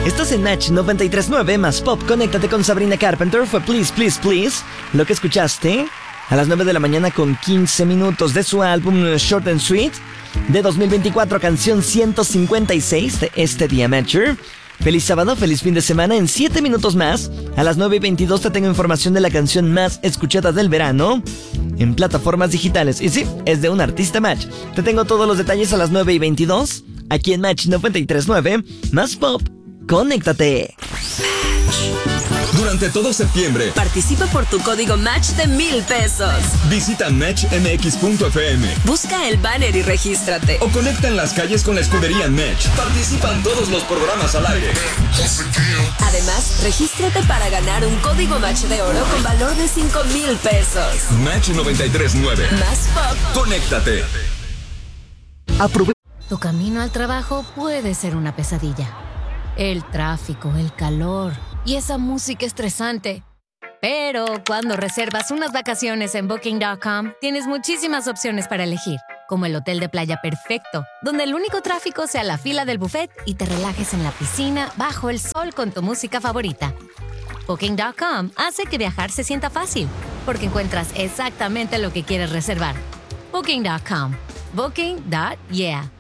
Estás en Match 93.9 más Pop. Conéctate con Sabrina Carpenter. Fue Please, Please, Please. Lo que escuchaste a las 9 de la mañana con 15 minutos de su álbum Short and Sweet de 2024, canción 156 de este The Amateur. Feliz sábado, feliz fin de semana. En 7 minutos más, a las 9:22 te tengo información de la canción más escuchada del verano en plataformas digitales. Y sí, es de un artista Match. Te tengo todos los detalles a las 9:22 aquí en Match 93.9 más Pop. Conéctate. Durante todo septiembre, participa por tu código Match de $1,000. Visita matchmx.fm. Busca el banner y regístrate. O conecta en las calles con la escudería Match. Participan todos los programas al aire. Además, regístrate para ganar un código Match de oro con valor de $5,000. Match 93.9. Más Pop. Conéctate. Tu camino al trabajo puede ser una pesadilla. El tráfico, el calor y esa música estresante. Pero cuando reservas unas vacaciones en Booking.com, tienes muchísimas opciones para elegir, como el hotel de playa perfecto, donde el único tráfico sea la fila del buffet y te relajes en la piscina bajo el sol con tu música favorita. Booking.com hace que viajar se sienta fácil, porque encuentras exactamente lo que quieres reservar. Booking.com. Booking.yeah.